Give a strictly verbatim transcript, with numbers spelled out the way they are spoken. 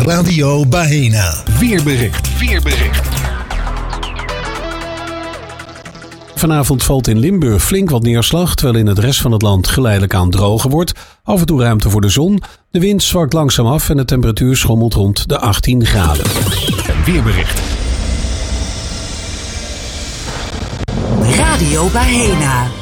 Radio Bahena. Weerbericht. Weerbericht. Vanavond valt in Limburg flink wat neerslag, terwijl in het rest van het land geleidelijk aan droger wordt. Af en toe ruimte voor de zon. De wind zwakt langzaam af en de temperatuur schommelt rond de achttien graden. Weerbericht. Radio Bahena.